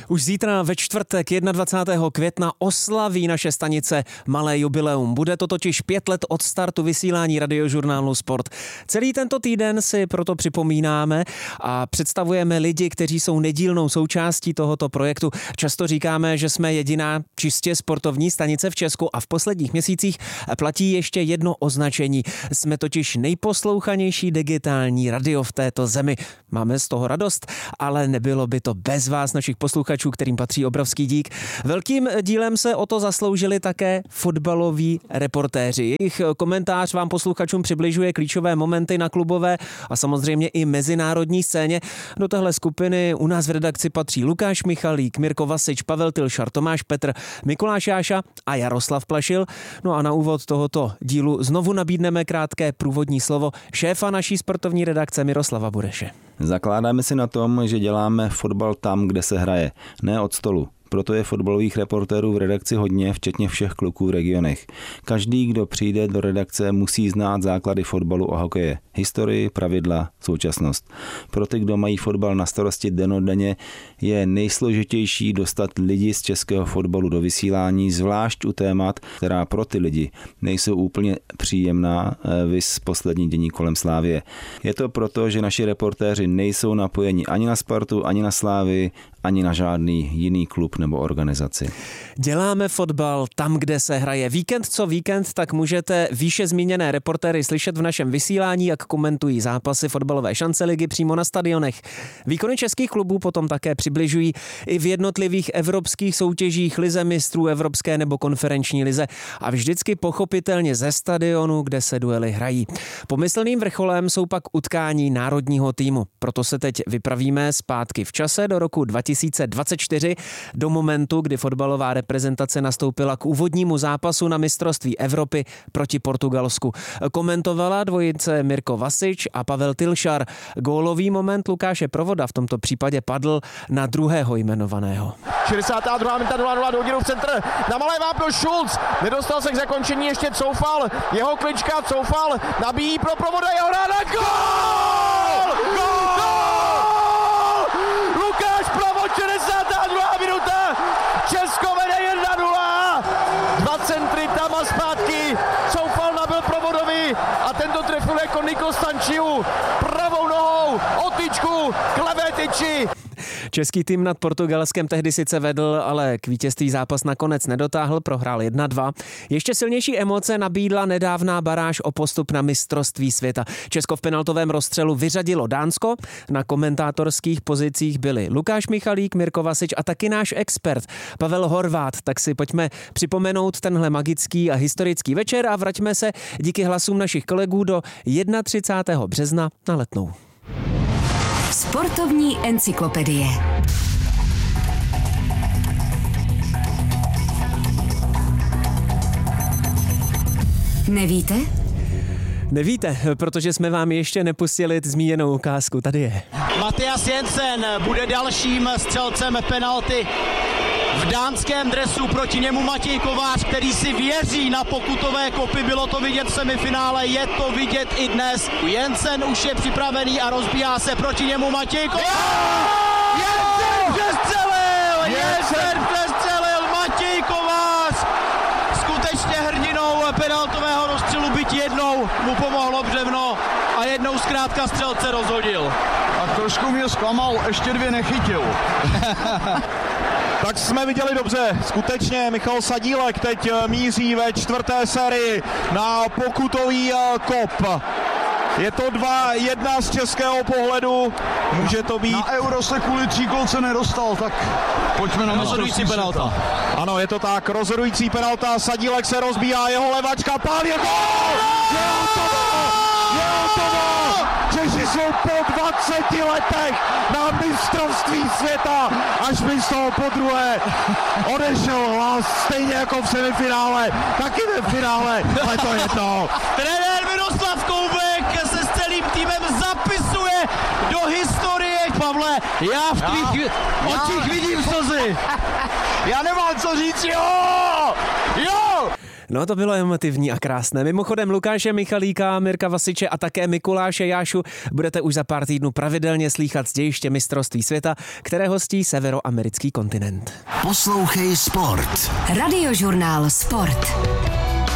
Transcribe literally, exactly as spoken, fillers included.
Už zítra ve čtvrtek dvacátého prvního května oslaví naše stanice malé jubileum. Bude to totiž pět let od startu vysílání radiožurnálu Sport. Celý tento týden si proto připomínáme a představujeme lidi, kteří jsou nedílnou součástí tohoto projektu. Často říkáme, že jsme jediná čistě sportovní stanice v Česku a v posledních měsících platí ještě jedno označení. Jsme totiž nejposlouchanější digitální radio v této zemi. Máme z toho radost, ale nebylo by to bez vás, našich posluchačů, kterým patří obrovský dík. Velkým dílem se o to zasloužili také fotbaloví reportéři. Jejich komentář vám posluchačům přibližuje klíčové momenty na klubové a samozřejmě i mezinárodní scéně. Do téhle skupiny u nás v redakci patří Lukáš Michalík, Mirko Vasič, Pavel Tylšar, Tomáš Petr, Mikuláš Jáša a Jaroslav Plašil. No a na úvod tohoto dílu znovu nabídneme krátké průvodní slovo šéfa naší sportovní redakce Miroslava Bureše. Zakládáme si na tom, že děláme fotbal tam, kde se hraje, ne od stolu. Proto je fotbalových reportérů v redakci hodně, včetně všech kluků v regionech. Každý, kdo přijde do redakce, musí znát základy fotbalu a hokeje, historii, pravidla, současnost. Pro ty, kdo mají fotbal na starosti dennodenně, je nejsložitější dostat lidi z českého fotbalu do vysílání, zvlášť u témat, která pro ty lidi nejsou úplně příjemná, viz poslední dění kolem Slávie. Je to proto, že naši reportéři nejsou napojeni ani na Spartu, ani na Slávii, ani na žádný jiný klub nebo organizaci. Děláme fotbal tam, kde se hraje. Víkend co víkend, tak můžete výše zmíněné reportéry slyšet v našem vysílání, jak komentují zápasy fotbalové šance ligy přímo na stadionech. Výkony českých klubů potom také přibližují i v jednotlivých evropských soutěžích, lize mistrů, evropské nebo konferenční lize a vždycky pochopitelně ze stadionu, kde se duely hrají. Pomyslným vrcholem jsou pak utkání národního týmu. Proto se teď vypravíme zpátky v čase do roku dva tisíce dvacet čtyři, do momentu, kdy fotbalová reprezentace nastoupila k úvodnímu zápasu na mistrovství Evropy proti Portugalsku. Komentovala dvojice Mirko Vasič a Pavel Tylšar. Gólový moment Lukáše Provoda v tomto případě padl na druhého jmenovaného. šedesátá druhá minuta nula nula, do v centr, na malé vápno Schulz, nedostal se k zakončení, ještě Coufal, jeho klička, Coufal, nabíjí pro Provoda, jeho ráda, gól! Gól! Lukáš Provod, šedesátá druhá minuta, Česko vede jedna nula, dva centry tam a zpátky, Coufal nabil Provodovi a tento trefil jako Nikol Stančiu, pravou nohou, o tyčku, k levé tyči. Český tým nad Portugalskem tehdy sice vedl, ale k vítězství zápas nakonec nedotáhl, prohrál jedna dva. Ještě silnější emoce nabídla nedávná baráž o postup na mistrovství světa. Česko v penaltovém rozstřelu vyřadilo Dánsko. Na komentátorských pozicích byli Lukáš Michalík, Mirko Vasič a taky náš expert Pavel Horvát. Tak si pojďme připomenout tenhle magický a historický večer a vraťme se díky hlasům našich kolegů do třicátého prvního března na Letnou. Sportovní encyklopedie. Nevíte? Nevíte, protože jsme vám ještě nepustili zmíněnou ukázku. Tady je. Mathias Jensen bude dalším střelcem penalty. V dánském dresu proti němu Matěj Kovář, který si věří na pokutové kopy. Bylo to vidět v semifinále, je to vidět i dnes. Jensen už je připravený a rozbíhá se proti němu Matěj Kovář. Jensen přestřelil! Jensen přestřelil! Matěj Kovář! Skutečně hrdinou penaltového rozstřelu, byť jednou mu pomohlo břevno a jednou zkrátka střelce rozhodil. A trošku mě zklamal, ještě dvě nechytil. Tak jsme viděli dobře, skutečně Michal Sadílek teď míří ve čtvrté sérii na pokutový kop. Je to dva jedna z českého pohledu, může to být... Na Euro se kvůli tříkolce nedostal, tak pojďme na rozhodující penalta. Ano, je to tak, rozhodující penalta, Sadílek se rozbíjá, jeho levačka, pál je gól! Je hotovo! Je hotovo! Češi jsou po dvaceti letech na mistrovství světa, až mi z toho podruhé odešel hlas, stejně jako v semifinále, taky ve finále, ale to je to. Trenér Miroslav Koubek se s celým týmem zapisuje do historie. Pavle, já v tvých já, očích já, vidím slzy. Já nemám co říct, jo! Jo! No to bylo emotivní a krásné. Mimochodem Lukáše Michalíka, Mirka Vasiče a také Mikuláše Jášu budete už za pár týdnů pravidelně slýchat z dějiště mistrovství světa, které hostí severoamerický kontinent. Poslouchej Sport. Radiožurnál Sport.